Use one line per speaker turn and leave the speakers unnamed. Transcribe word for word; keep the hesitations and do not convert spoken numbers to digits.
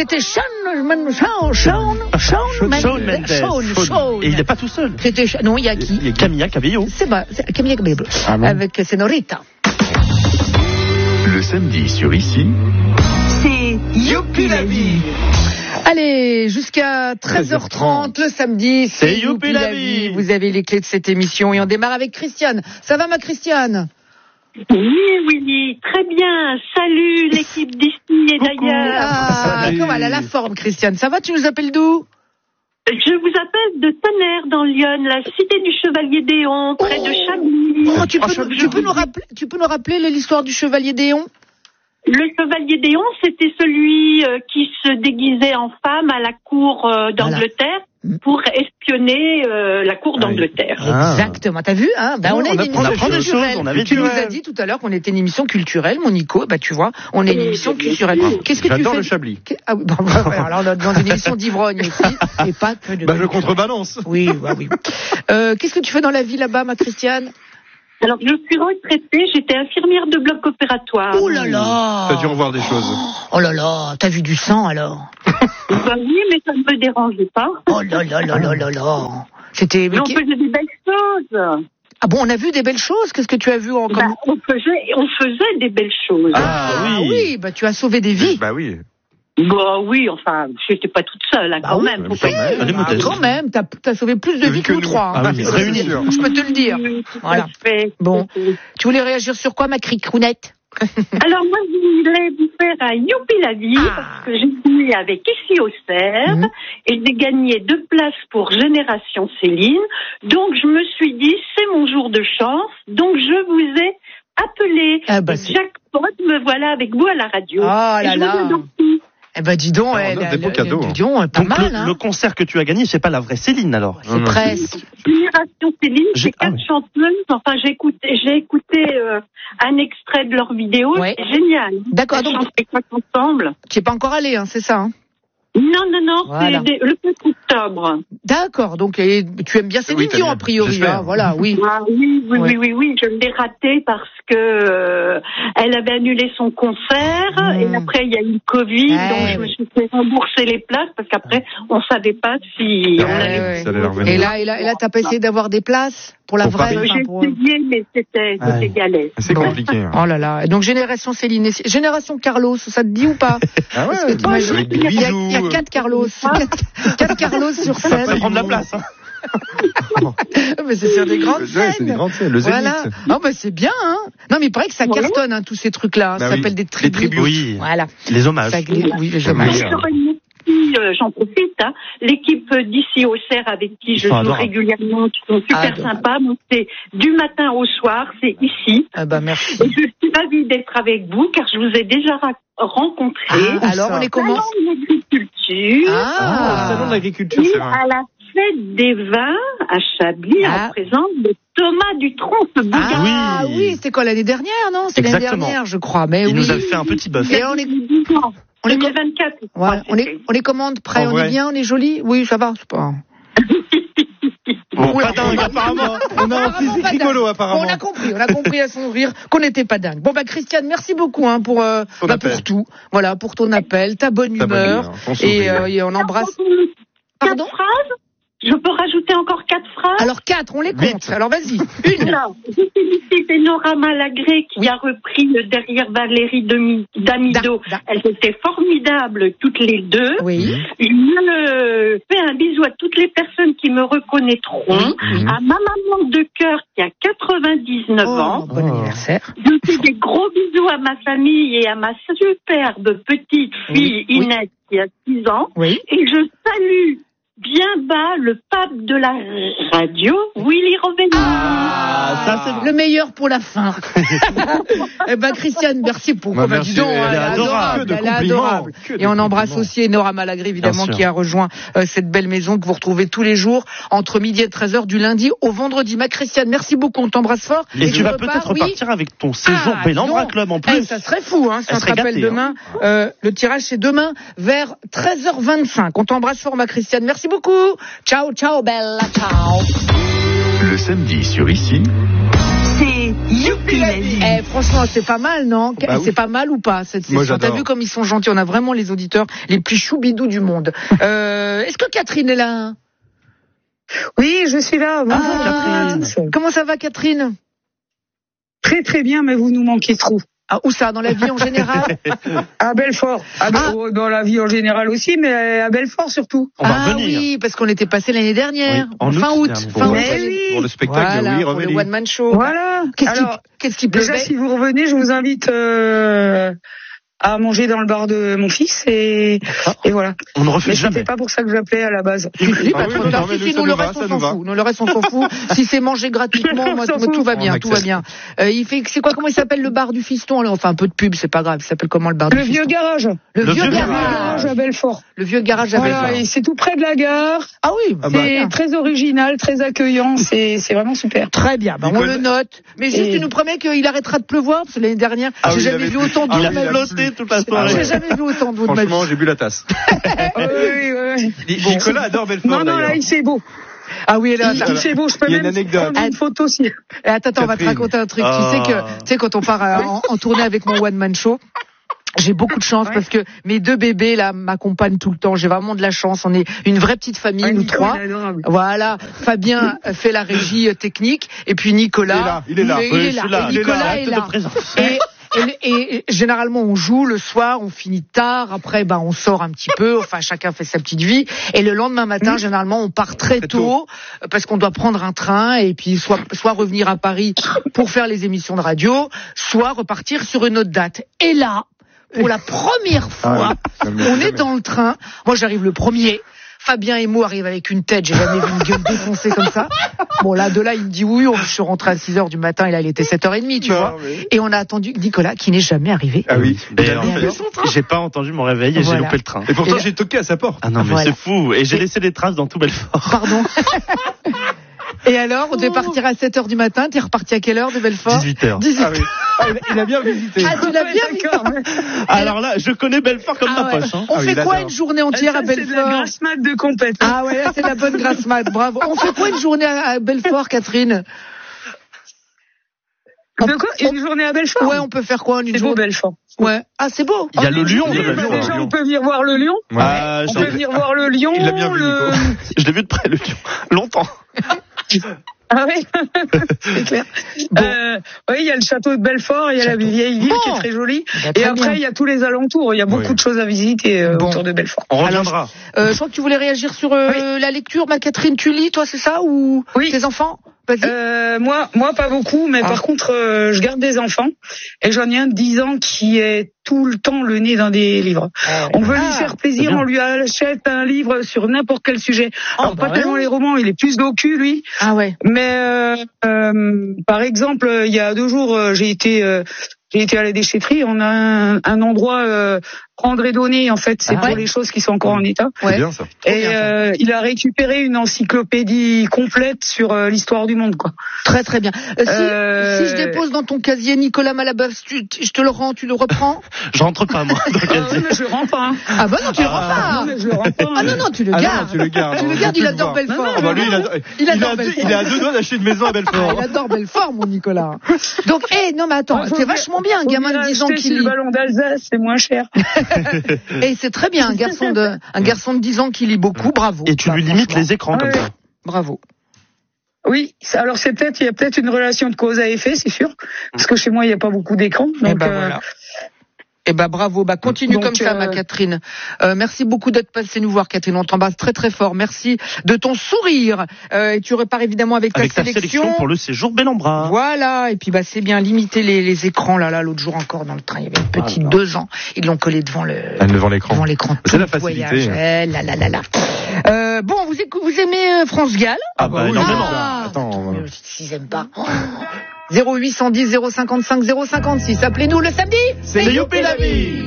C'était Shawn Mendes. Shawn, Shawn, Shawn Mendes. Shawn, Shawn.
Et il n'est pas tout seul.
C'était, non, il y a qui?
Il y a Camilla Cabello.
C'est pas, c'est Camilla Cabello.
Ah bon?
Avec Senorita.
Le samedi sur Ici,
c'est Youpi la vie. Allez, jusqu'à treize heures trente le samedi, c'est, c'est Youpi la vie. Vous avez les clés de cette émission et on démarre avec Christiane. Ça va ma Christiane?
Oui, oui, très bien. Salut l'équipe d'ici et d'ailleurs.
Ah, comment elle a la forme, Christiane? Ça va? Tu nous appelles d'où?
Je vous appelle de Tonnerre dans Lyon, la cité du Chevalier d'Éon, près oh. de Chablis.
Oh, tu, peux, oh, tu, peux nous rappeler, tu peux nous rappeler l'histoire du Chevalier d'Éon?
Le Chevalier d'Éon, c'était celui euh, qui se déguisait en femme à la cour euh, d'Angleterre. Voilà. Pour espionner euh, la cour d'Angleterre.
Ah. Exactement. T'as vu, hein? Ben, on, on est une émission culturelle.
On avait
tu nous as dit tout à l'heure qu'on était une émission culturelle, mon Nico. Bah, tu vois, on est une émission culturelle. Qu'est-ce que
J'adore
tu fais?
le Chablis.
Ah, bon, bah, alors, on est dans une émission d'ivrogne aussi. Et pas que de.
Bah, je contrebalance.
Oui, bah, oui. Euh, qu'est-ce que tu fais dans la vie là-bas, ma Christiane?
Alors, je suis retraitée, j'étais infirmière de bloc opératoire.
Oh là là!
T'as dû revoir des choses.
Oh là là, t'as vu du sang alors?
Bah oui, mais ça ne me dérangeait pas.
Oh là là là là là là! C'était...
Mais on faisait des belles choses.
Ah bon, on a vu des belles choses? Qu'est-ce que tu as vu en
bah, on faisait, on faisait des belles choses.
Ah, ah oui. oui, bah tu as sauvé des vies.
Bah oui.
Bah oui, enfin, je n'étais pas toute seule, hein, bah quand oui, même. Faut
oui,
pas...
bah, quand même, t'as, t'as sauvé plus de vies que nous trois. Hein,
ah oui, réunis.
Je peux te le dire.
Oui,
voilà. Bon, tu voulais réagir sur quoi, ma cricrounette?
Alors moi, je voulais vous faire un Youpi la vie, ah. parce que j'ai joué avec Ici au Cerf, mmh. et j'ai gagné deux places pour Génération Céline. Donc je me suis dit, c'est mon jour de chance, donc je vous ai appelé.
Ah bah,
Jackpot, me voilà avec vous à la radio.
Oh là là. Eh ben dis donc,
ah,
elle,
des beaux cadeaux.
Dis donc, pas
donc
mal.
Le,
hein.
le concert que tu as gagné, c'est pas la vraie Céline alors.
C'est presque.
Génération Céline,
j'ai...
c'est quatre ah, chanteuses. Enfin, j'ai écouté, j'ai écouté euh, un extrait de leur vidéo. Ouais. C'est génial.
D'accord.
Elles
donc
chantent quatre ensemble.
Tu es pas encore allé, hein, c'est ça. Hein.
Non, non, non,
voilà.
c'est des, le quatre octobre.
D'accord, donc et, tu aimes bien Céline Dion oui, a priori, hein, voilà, oui.
Ah, oui, oui, ouais. oui, oui, oui, je l'ai raté parce que euh, elle avait annulé son concert mmh. et après il y a eu le Covid, ouais, donc je me suis fait rembourser les places parce qu'après on savait pas si
ouais,
on allait.
Ouais. Ça allait et là, et là, et là, t'as pas essayé d'avoir des places pour la
pour
vraie.
J'ai essayé, pour... mais c'était, c'était ouais. galère.
C'est bon. compliqué. Hein.
Oh là là, donc génération Céline, génération Carlos, ça te dit ou pas?
Ah ouais.
Avec des bisous. Il y a quatre Carlos. Quatre Carlos sur scène.
Ça prend de la place. Hein.
mais c'est sur des grandes scènes.
Ouais, c'est des grandes scènes. Le Zénith.
Voilà. Oh, bah, c'est bien, hein. Non, mais il paraît que ça ouais. cartonne, hein, tous ces trucs-là. Bah ça oui. s'appelle des tribus.
Les tribus. Oui.
Voilà.
Les hommages.
Ça, oui, les hommages.
Euh, j'en profite, hein. L'équipe d'Ici au Cerf avec qui je joue adorables. régulièrement, qui sont super ah, sympas. Donc c'est du matin au soir, c'est ici.
Ah bah merci.
Et je suis ravie d'être avec vous car je vous ai déjà ra- rencontré.
Ah, alors on les commence.
Salon de l'agriculture.
Ah,
ah salon de l'agriculture, c'est vrai.
À la fête des vins à Chablis, ah. en présence de Thomas Dutronc.
Ah oui, oui c'était quoi l'année dernière, non? C'est l'année dernière, je crois. Mais
il
oui.
nous a fait un petit bœuf.
Et on est On est vingt-quatre.
Ouais, on est, on est commande prêt, on est bien, on est joli. Oui, ça va, c'est pas.
Bon, pas dingue, apparemment.
On a un physique rigolo, apparemment.
On a compris, on a compris à son rire qu'on n'était pas dingue. Bon, bah, Christiane, merci beaucoup, hein, pour, euh, bah, pour tout. Voilà, pour ton appel, ta bonne ta humeur. Bonne humeur et, euh, et on embrasse.
Pardon? Quatre phrases? Je peux rajouter encore quatre phrases?
Alors quatre, on les compte. Vite. Alors vas-y, une.
Alors, je félicite Nora Malagré qui oui. a repris derrière Valérie Damido. Da, da. Elles étaient formidables toutes les deux.
Oui.
Je fais un bisou à toutes les personnes qui me reconnaîtront. Oui. À ma maman de cœur qui a quatre-vingt-dix-neuf
oh,
ans.
Bon oh. anniversaire.
Je fais des gros bisous à ma famille et à ma superbe petite fille oui. Inès oui. qui a six ans.
Oui.
Et je salue bien bas le pape de la radio, Willy Roveni.
Ah, ça c'est le meilleur pour la fin. Eh ben Christiane, merci pour bah,
merci,
dis donc,
elle,
elle est adorable, elle est adorable. Et on embrasse aussi Nora Malagré évidemment qui a rejoint euh, cette belle maison que vous retrouvez tous les jours entre midi et treize heures du lundi au vendredi. Ma Christiane, merci beaucoup, on t'embrasse fort.
Et, et tu vas peut-être oui. repartir avec ton séjour ah, Bellambra Club en plus.
Eh, ça serait fou, hein, si on te rappelle gâtée, demain. Hein. Euh, le tirage c'est demain vers treize heures vingt-cinq. On t'embrasse fort, ma Christiane. Merci beaucoup. Ciao, ciao, bella, ciao.
Le samedi sur Ici,
c'est Youpi la vie. Eh, franchement, c'est pas mal, non? Bah c'est oui. Pas mal ou pas, cette session? T'as vu comme ils sont gentils? On a vraiment les auditeurs les plus choubidous du monde. euh, est-ce que Catherine est là?
Oui, je suis là. Bonjour,
ah, Catherine. Comment ça va, Catherine?
Très très bien, mais vous nous manquez trop.
Ah, où ça? Dans la vie en général?
À Belfort. À ah. Be- dans la vie en général aussi, mais à Belfort surtout.
On va ah revenir. Oui, parce qu'on était passé l'année dernière. Oui. En fin août. août. Fin
août.
Oui.
Pour le spectacle,
voilà,
oui,
pour le One Man Show.
Voilà.
Qu'est-ce Alors, qui, qu'est-ce qui
déjà, si vous revenez, je vous invite euh, à manger dans le bar de mon fils et, et voilà.
On ne refuse
mais
jamais.
C'était pas pour ça que j'appelais à la base.
Si, si, ah, oui, non, non, si, si, nous, le reste, on s'en fout. Nous, le reste, on s'en fout. Si c'est manger gratuitement, moi, tout va bien, tout va bien. Euh, il fait, c'est quoi, comment il s'appelle le bar du fiston? Alors, enfin, un peu de pub, c'est pas grave. Il s'appelle comment le bar du
fiston? Le vieux garage.
Le,
le
vieux, vieux
garage. garage à Belfort.
Le vieux garage à Belfort.
Voilà, et c'est tout près de la gare.
Ah oui,
ah bah, c'est très original, très accueillant. C'est, c'est vraiment super.
Très bien. Ben, on le note. Mais juste, tu nous promets qu'il arrêtera de pleuvoir, parce que l'année dernière, j'ai jamais vu autant d'eau.
Il a flotté toute la soirée.
J'ai jamais vu autant d'eau de ma vie.
Franchement, j'ai bu la tasse.
oui, oui, oui.
Bon. Nicolas adore Belfort.
Non, non, là, il c'est beau.
Ah oui, là,
il, il c'est beau, je peux
il y a
même
une anecdote.
prendre une photo aussi.
Attends, attends, on va te raconter un truc. Ah. Tu sais que, tu sais, quand on part à, en, en tournée avec mon One Man Show, j'ai beaucoup de chance ouais. parce que mes deux bébés là m'accompagnent tout le temps. J'ai vraiment de la chance. On est une vraie petite famille, ouais, nous Nico, trois. Voilà. Fabien fait la régie technique et puis Nicolas.
Il est là. Il est là.
Il est là.
là.
Et Nicolas est là. Et, et, et, et généralement on joue le soir, on finit tard. Après, ben on sort un petit peu. Enfin, chacun fait sa petite vie. Et le lendemain matin, mmh. généralement, on part très, très tôt, tôt parce qu'on doit prendre un train et puis soit soit revenir à Paris pour faire les émissions de radio, soit repartir sur une autre date. Et là. Pour la première fois, ah, on est dans le train. Moi, j'arrive le premier. Fabien et moi arrivent avec une tête. J'ai jamais vu une gueule défoncée comme ça. Bon, là, de là, il me dit oui. Je suis rentré à six heures du matin. Et là, il était sept heures trente, tu non, vois. Mais... Et on a attendu Nicolas, qui n'est jamais arrivé.
Ah oui.
Et en fait, j'ai pas entendu mon réveil et voilà. J'ai loupé le train.
Et pourtant,
et
j'ai toqué à sa porte.
Ah non, mais voilà. C'est fou. Et j'ai et... laissé des traces dans tout Belfort.
Pardon. Et alors, on devait partir à sept heures du matin. T'es reparti à quelle heure de Belfort?
dix-huit heures.
dix-huit heures.
Ah oui. Ah, il a bien visité.
Ah, tu l'as bien visité.
Alors là, je connais Belfort comme ah, ma ouais. poche. Hein.
On
ah,
fait
oui,
quoi une journée entière
ça,
à Belfort?
C'est de la grasse mat de compète.
Ah ouais, là, c'est de la bonne grasse mat. Bravo. On fait quoi une journée à Belfort, Catherine?
De quoi? Une journée à Belfort?
Ouais, on peut faire quoi une
C'est
journée?
beau, Belfort.
Ouais. Ah, c'est beau.
Il y a le lion de
Belfort. Déjà, on peut venir voir le lion.
Ouais.
Ah, on peut venir voir le lion.
Il l'a bien vu,
le...
Je l'ai vu de près, le lion. Longtemps.
Ah oui, c'est clair. Bon. Euh, oui, il y a le château de Belfort, il y a château. La vieille ville bon. Qui est très jolie. Bah, très et après, il y a tous les alentours. Il y a beaucoup oui. de choses à visiter euh, bon. Autour de Belfort.
On reviendra.
Alors, euh, je crois que tu voulais réagir sur euh, oui. la lecture, ma Catherine. Tu lis, toi, c'est ça, ou
oui.
tes enfants?
Euh, moi, moi pas beaucoup, mais ah. par contre, euh, je garde des enfants et j'en ai un de dix ans qui est tout le temps le nez dans des livres. Ah. On veut ah. lui faire plaisir, on lui achète un livre sur n'importe quel sujet. Oh, Alors bah pas ouais. tellement les romans, il est plus docu lui.
Ah ouais.
Mais euh, euh, par exemple, il y a deux jours, euh, j'ai été euh, j'ai été à la déchetterie. On a un, un endroit euh, prendre et donner, en fait, c'est ah pour ouais. les choses qui sont encore en état.
C'est ouais. bien ça.
Et euh, il a récupéré une encyclopédie complète sur euh, l'histoire du monde, quoi.
Très très bien. Euh, si, euh... si je dépose dans ton casier Nicolas Malabeuf, tu, je te le rends, tu le reprends?
Je rentre pas moi dans le casier.
Ah, mais je le rends pas. Hein.
Ah bah non, tu le rends
ah,
pas.
Non, mais je le rends pas.
Ah non non, tu le gardes. Ah non,
tu le gardes.
Tu le gardes, il adore Belfort. Non, non,
oh, bah, lui, il, adore, il, adore
il, a,
il est à deux doigts d'acheter une maison à Belfort.
Ah, il adore Belfort, mon Nicolas. Donc, hé, hey, non mais attends, c'est vachement bien, un gamin de dix ans qui lit.
Le ballon d'Alsace, c'est moins cher.
Et c'est très bien, un garçon de, un garçon de dix ans qui lit beaucoup, bravo.
Et tu lui limites les écrans comme ça.
Bravo.
Oui, alors c'est peut-être, il y a peut-être une relation de cause à effet, c'est sûr, parce que chez moi il n'y a pas beaucoup d'écrans. Donc,
eh ben, euh, voilà. Eh ben bravo, bah continue donc, comme ça, euh... ma Catherine. Euh, merci beaucoup d'être passée nous voir, Catherine. On t'embrasse très très fort. Merci de ton sourire. Euh, et tu repars évidemment avec ta
avec
sélection.
Ta sélection pour le séjour Bel-en-Bras.
Voilà. Et puis bah c'est bien limiter les, les écrans là là. L'autre jour encore dans le train, il y avait une petite ah, deux ans. Ils l'ont collé devant le.
Ah, devant l'écran.
Devant l'écran.
C'est la facilité.
Eh, là là là là. Euh, bon, vous vous aimez euh, France Gall?
Ah bah énormément.
Ah, attends. Mais s'ils aiment pas. zéro huit cent dix zéro cinquante-cinq zéro cinquante-six. Appelez-nous le samedi.
C'est Youpi la vie.